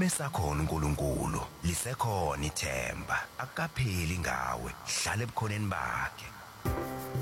esakhona uNkulunkulu lisekhona ithemba akapheli ngawe hlala ebukhoneni bakhe